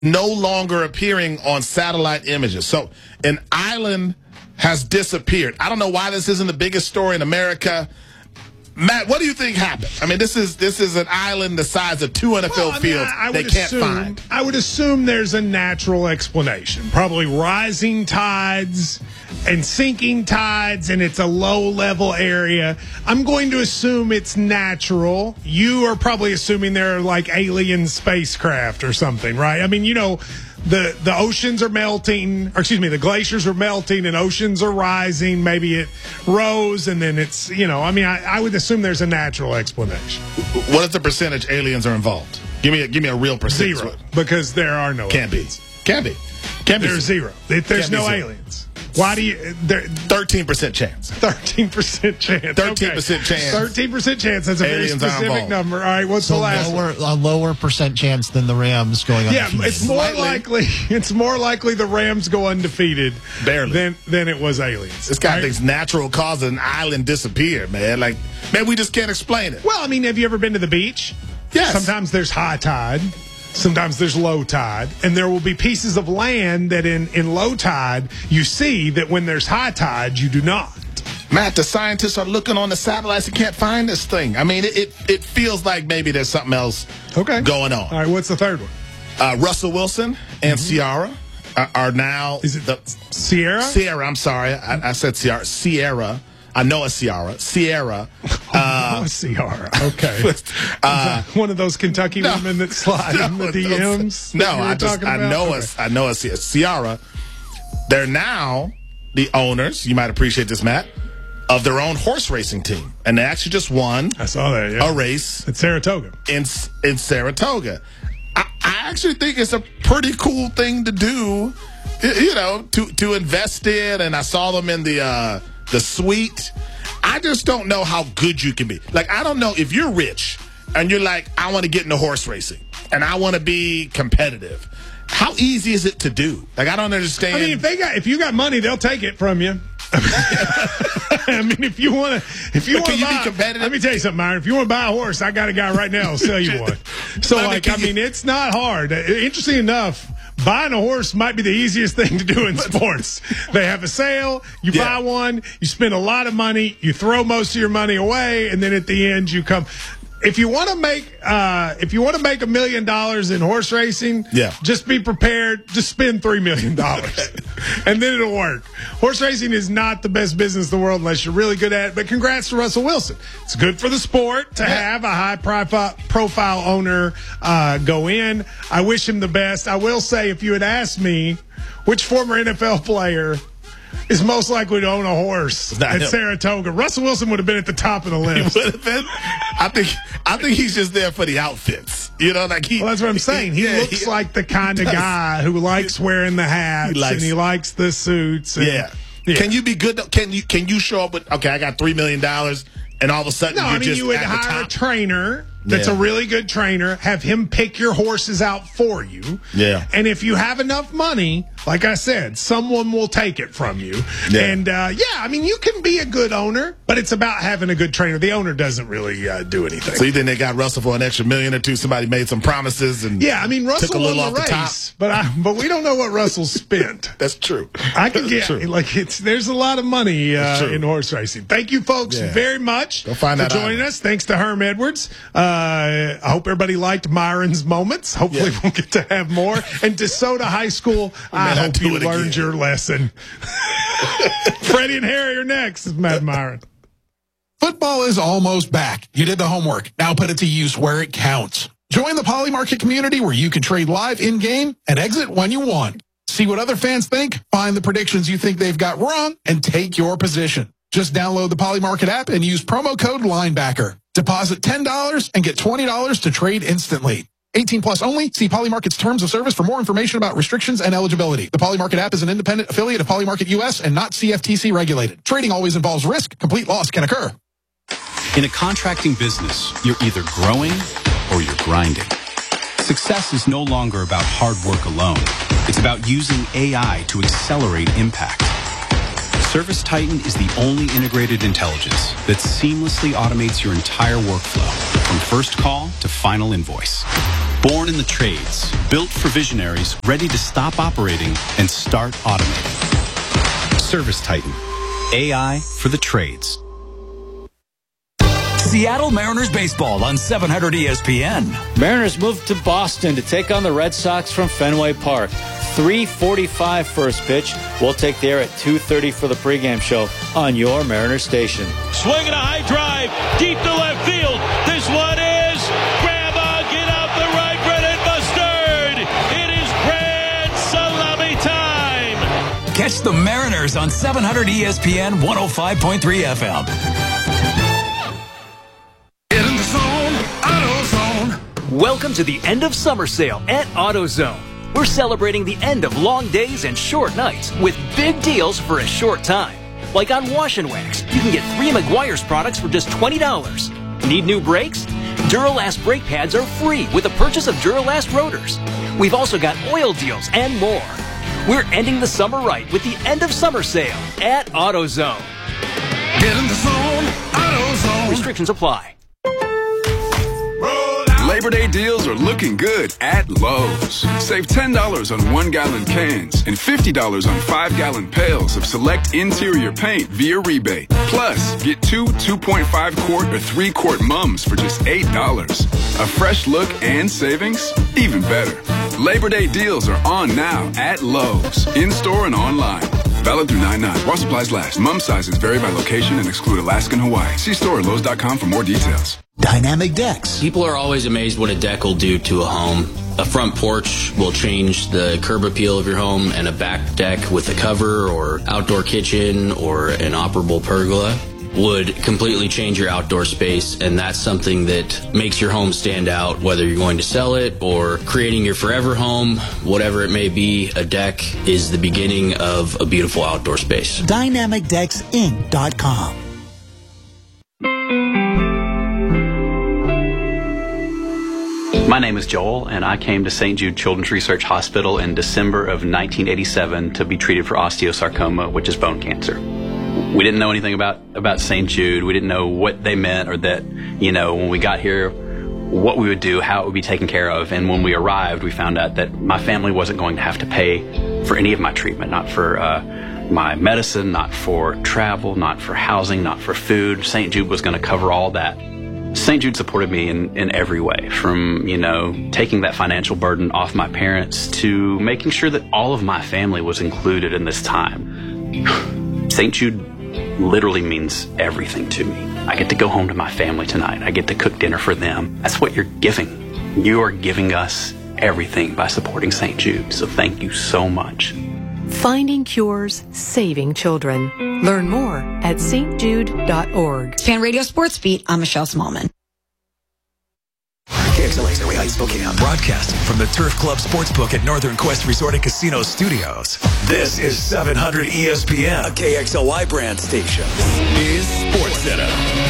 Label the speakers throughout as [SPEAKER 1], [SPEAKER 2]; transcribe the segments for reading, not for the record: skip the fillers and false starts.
[SPEAKER 1] no longer appearing on satellite images. So an island has disappeared. I don't know why this isn't the biggest story in America. Matt, what do you think happened? I mean, this is an island the size of 2 NFL fields they can't find.
[SPEAKER 2] I would assume there's a natural explanation. Probably rising tides and sinking tides, and it's a low-level area. I'm going to assume it's natural. You are probably assuming they're like alien spacecraft or something, right? I mean, you know, the oceans are melting, or excuse me, the glaciers are melting and oceans are rising. Maybe it rose and then it's, you know, I mean, I would assume there's a natural explanation.
[SPEAKER 1] What is the percentage aliens are involved? Give me a real percentage.
[SPEAKER 2] 0, because there are no aliens.
[SPEAKER 1] Can't be.
[SPEAKER 2] There's 0. There's no aliens. Why do you?
[SPEAKER 1] 13% chance.
[SPEAKER 2] 13% chance.
[SPEAKER 1] 13% chance.
[SPEAKER 2] 13% chance. That's a very specific number. All right, what's the last one?
[SPEAKER 3] A lower percent chance than the Rams going undefeated.
[SPEAKER 2] Yeah, it's more likely. It's more likely the Rams go undefeated
[SPEAKER 1] barely
[SPEAKER 2] than it was aliens.
[SPEAKER 1] This guy thinks natural causes an island disappear, man. Like, man, we just can't explain it.
[SPEAKER 2] Well, I mean, have you ever been to the beach?
[SPEAKER 1] Yes.
[SPEAKER 2] Sometimes there's high tide. Sometimes there's low tide, and there will be pieces of land that in low tide you see that when there's high tide you do not.
[SPEAKER 1] Matt, the scientists are looking on the satellites and can't find this thing. I mean, it feels like maybe there's something else going on.
[SPEAKER 2] All right, what's the third one?
[SPEAKER 1] Russell Wilson and Ciara are now...
[SPEAKER 2] Is it Sierra?
[SPEAKER 1] Sierra, I'm sorry. I said Ciara. Sierra. I know a Ciara. Sierra.
[SPEAKER 2] Ciara. Okay. One of those Kentucky women that slide in the DMs?
[SPEAKER 1] I know a Ciara. They're now the owners, you might appreciate this, Matt, of their own horse racing team. And they actually just won a race
[SPEAKER 2] at Saratoga.
[SPEAKER 1] In Saratoga. I actually think it's a pretty cool thing to do, you know, to invest in. And I saw them in the suite. I just don't know how good you can be. Like, I don't know if you're rich and you're like, I want to get into horse racing and I want to be competitive. How easy is it to do? Like, I don't understand.
[SPEAKER 2] I mean, if you got money, they'll take it from you. I mean, if you want to
[SPEAKER 1] be competitive?
[SPEAKER 2] Let me tell you something, Myron. If you want to buy a horse, I got a guy right now who'll sell you one. So, it's not hard. Interesting enough, buying a horse might be the easiest thing to do in sports. They have a sale, you buy one, you spend a lot of money, you throw most of your money away, and then at the end you come. If you want to make $1 million in horse racing, just be prepared to spend $3 million, and then it'll work. Horse racing is not the best business in the world unless you're really good at it. But congrats to Russell Wilson. It's good for the sport to have a high profile owner go in. I wish him the best. I will say, if you had asked me which former NFL player is most likely to own a horse at Saratoga, Russell Wilson would have been at the top of the list.
[SPEAKER 1] He would have been. I think he's just there for the outfits. You know, like
[SPEAKER 2] well, that's what I'm saying. He looks like the kind of guy who likes wearing the hats and he likes the suits. And,
[SPEAKER 1] Can you be good? Can you show up with, okay, I got $3 million, and all of a sudden
[SPEAKER 2] you would hire a trainer that's a really good trainer, have him pick your horses out for you. Yeah. And if you have enough money, like I said, someone will take it from you. Yeah. And, I mean, you can be a good owner, but it's about having a good trainer. The owner doesn't really do anything.
[SPEAKER 1] So you think they got Russell for an extra $1 million or $2 million? Somebody made some promises and
[SPEAKER 2] Russell
[SPEAKER 1] took a little
[SPEAKER 2] won the race, but we don't know what Russell spent.
[SPEAKER 1] That's true.
[SPEAKER 2] I can get there's a lot of money in horse racing. Thank you, folks, very much for joining us. Thanks to Herm Edwards. I hope everybody liked Myron's moments. Hopefully we'll get to have more. And DeSoto High School, I hope you learned your lesson. Freddie and Harry are next. This is Matt Myron.
[SPEAKER 4] Football is almost back. You did the homework. Now put it to use where it counts. Join the Poly Market community where you can trade live in-game and exit when you want. See what other fans think, find the predictions you think they've got wrong, and take your position. Just download the Poly Market app and use promo code LINEBACKER. Deposit $10 and get $20 to trade instantly. 18 plus only. See Poly Market's terms of service for more information about restrictions and eligibility. The Poly Market app is an independent affiliate of Poly Market US and not CFTC regulated. Trading always involves risk. Complete loss can occur.
[SPEAKER 5] In a contracting business, you're either growing or you're grinding. Success is no longer about hard work alone. It's about using AI to accelerate impact. ServiceTitan is the only integrated intelligence that seamlessly automates your entire workflow, from first call to final invoice. Born in the trades, built for visionaries, ready to stop operating and start automating. Service Titan. AI for the trades.
[SPEAKER 6] Seattle Mariners baseball on 700 ESPN.
[SPEAKER 7] Mariners move to Boston to take on the Red Sox from Fenway Park. 3:45 first pitch. We'll take the air at 2:30 for the pregame show on your Mariners station.
[SPEAKER 8] Swinging a high drive deep to left field. This one is grandma, get out the right, Brennan Mustard. It is grand salami time.
[SPEAKER 6] Catch the Mariners on 700 ESPN 105.3 FM.
[SPEAKER 9] Welcome to the end of summer sale at AutoZone. We're celebrating the end of long days and short nights with big deals for a short time. Like on Wash and Wax, you can get 3 Meguiar's products for just $20. Need new brakes? Duralast brake pads are free with the purchase of Duralast rotors. We've also got oil deals and more. We're ending the summer right with the end of summer sale at AutoZone.
[SPEAKER 10] Get in the zone, AutoZone.
[SPEAKER 9] Restrictions apply.
[SPEAKER 11] Labor Day deals are looking good at Lowe's. Save $10 on 1-gallon cans and $50 on 5-gallon pails of select interior paint via rebate. Plus, get 2 2.5-quart or 3-quart mums for just $8. A fresh look and savings? Even better. Labor Day deals are on now at Lowe's, in-store and online. Valid through 9/9. While supplies last. Mum sizes vary by location and exclude Alaska and Hawaii. See store at Lowe's.com for more details.
[SPEAKER 12] Dynamic decks.
[SPEAKER 13] People are always amazed what a deck will do to a home. A front porch will change the curb appeal of your home, and a back deck with a cover or outdoor kitchen or an operable pergola would completely change your outdoor space, and that's something that makes your home stand out, whether you're going to sell it or creating your forever home, whatever it may be. A deck is the beginning of a beautiful outdoor space.
[SPEAKER 12] DynamicDecksInc.com.
[SPEAKER 5] My name is Joel, and I came to St. Jude Children's Research Hospital in December of 1987 to be treated for osteosarcoma, which is bone cancer. We didn't know anything about St. Jude. We didn't know what they meant, or that, when we got here, what we would do, how it would be taken care of. And when we arrived, we found out that my family wasn't going to have to pay for any of my treatment, not for my medicine, not for travel, not for housing, not for food. St. Jude was going to cover all that. St. Jude supported me in every way, from, taking that financial burden off my parents to making sure that all of my family was included in this time. St. Jude literally means everything to me. I get to go home to my family tonight. I get to cook dinner for them. That's what you're giving. You are giving us everything by supporting St. Jude. So thank you so much.
[SPEAKER 14] Finding cures, saving children. Learn more at stjude.org.
[SPEAKER 15] Fan Radio Sports Beat, I'm Michelle Smallman.
[SPEAKER 6] KXLA's Early Heights Spokane, broadcasting from the Turf Club Sportsbook at Northern Quest Resort and Casino Studios. This is 700 ESPN, a KXLY brand station. Is Sports Center.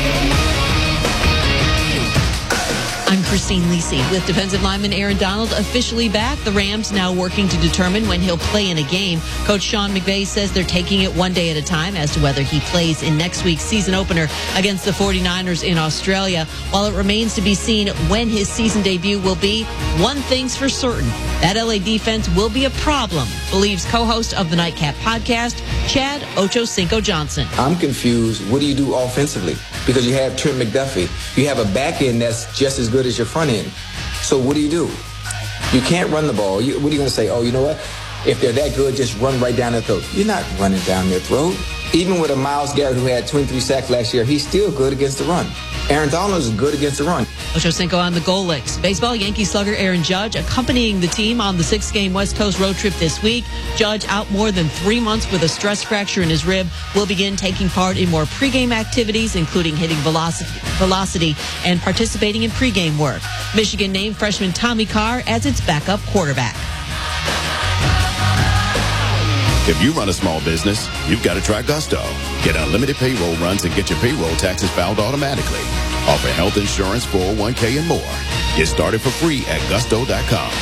[SPEAKER 16] I'm Christine Lisi. With defensive lineman Aaron Donald officially back, the Rams now working to determine when he'll play in a game. Coach Sean McVay says they're taking it one day at a time as to whether he plays in next week's season opener against the 49ers in Australia. While it remains to be seen when his season debut will be, one thing's for certain, that LA defense will be a problem, believes co-host of the Nightcap podcast, Chad Ochocinco Johnson.
[SPEAKER 17] I'm confused. What do you do offensively? Because you have Trent McDuffie. You have a back end that's just as good as your front end. So what do? You can't run the ball. What are you going to say? Oh, you know what? If they're that good, just run right down their throat. You're not running down their throat. Even with a Myles Garrett who had 23 sacks last year, he's still good against the run. Aaron Donald is good against the run.
[SPEAKER 16] Ochocinco on the goal licks. Baseball, Yankee slugger Aaron Judge accompanying the team on the 6-game West Coast road trip this week. Judge, out more than 3 months with a stress fracture in his rib, will begin taking part in more pregame activities, including hitting velocity and participating in pregame work. Michigan named freshman Tommy Carr as its backup quarterback.
[SPEAKER 18] If you run a small business, you've got to try Gusto. Get unlimited payroll runs and get your payroll taxes filed automatically. Offer health insurance, 401k, and more. Get started for free at gusto.com.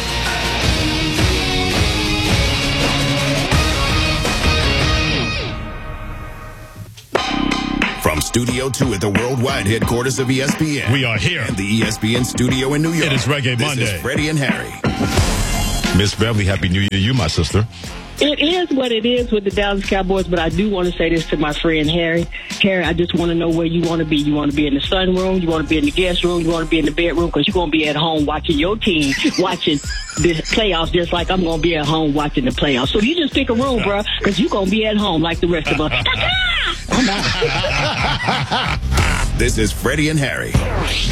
[SPEAKER 18] From Studio 2 at the worldwide headquarters of ESPN.
[SPEAKER 12] We are here.
[SPEAKER 18] And the ESPN studio in New York.
[SPEAKER 12] It is Reggae
[SPEAKER 18] This
[SPEAKER 12] Monday.
[SPEAKER 18] is Freddie and Harry.
[SPEAKER 12] Miss Beverly, Happy New Year to you, my sister.
[SPEAKER 19] It is what it is with the Dallas Cowboys, but I do want to say this to my friend Harry. Harry, I just want to know where you want to be. You want to be in the sunroom, you want to be in the guest room, you want to be in the bedroom, because you're going to be at home watching your team, watching the playoffs, just like I'm going to be at home watching the playoffs. So you just pick a room, bro, because you're going to be at home like the rest of us. I'm out.
[SPEAKER 18] This is Freddie and Harry.